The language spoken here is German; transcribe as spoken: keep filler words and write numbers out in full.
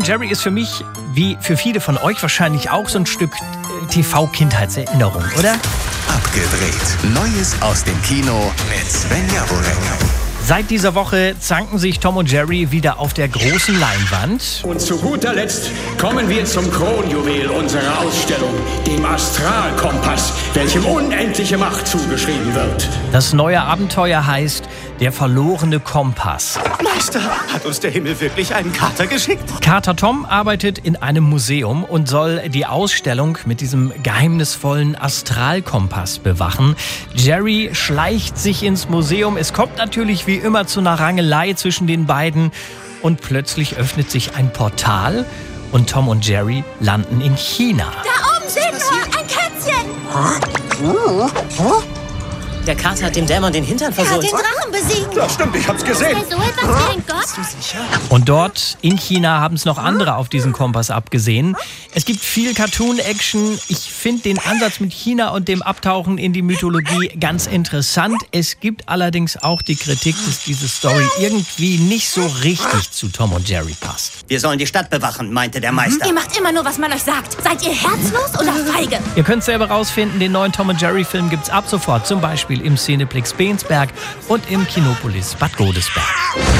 und Jerry ist für mich, wie für viele von euch wahrscheinlich auch, so ein Stück T V-Kindheitserinnerung, oder? Abgedreht. Neues aus dem Kino mit Svenja Borek. Seit dieser Woche zanken sich Tom und Jerry wieder auf der großen Leinwand. Und zu guter Letzt kommen wir zum Kronjuwel unserer Ausstellung, dem Astralkompass, welchem unendliche Macht zugeschrieben wird. Das neue Abenteuer heißt Der verlorene Kompass. Meister, hat uns der Himmel wirklich einen Kater geschickt? Kater Tom arbeitet in einem Museum und soll die Ausstellung mit diesem geheimnisvollen Astralkompass bewachen. Jerry schleicht sich ins Museum. Es kommt natürlich wie immer zu einer Rangelei zwischen den beiden. Und plötzlich öffnet sich ein Portal und Tom und Jerry landen in China. Da oben seht nur ein Kätzchen! Der Kater hat dem Dämon den Hintern Er hat versohlt. den Drachen besiegt! Das stimmt, ich hab's gesehen. Ist so etwas wie ein Gott? Und dort in China haben es noch andere auf diesen Kompass abgesehen. Es gibt viel Cartoon-Action. Ich finde den Ansatz mit China und dem Abtauchen in die Mythologie ganz interessant. Es gibt allerdings auch die Kritik, dass diese Story irgendwie nicht so richtig zu Tom und Jerry passt. Wir sollen die Stadt bewachen, meinte der Meister. Ihr macht immer nur, was man euch sagt. Seid ihr herzlos oder feige? Ihr könnt selber rausfinden, den neuen Tom und Jerry Film gibt's ab sofort, zum Beispiel im Cineplex Bensberg und im Kinopolis Bad Godesberg.